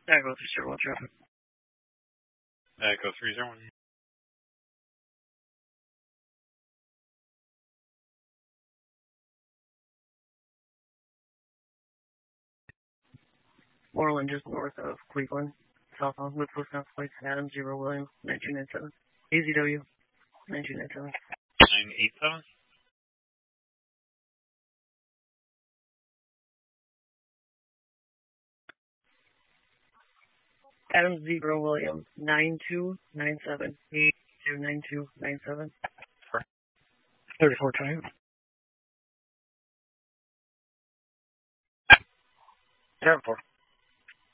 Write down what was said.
Echo 301 traffic. Echo 301. Moreland, just north of Cleveland. Southbound with Wisconsin plates, Adam 0 Williams, 1997. AZW, 1997. 987? Adam 0 Williams, 9297. 829297. 3420. 74.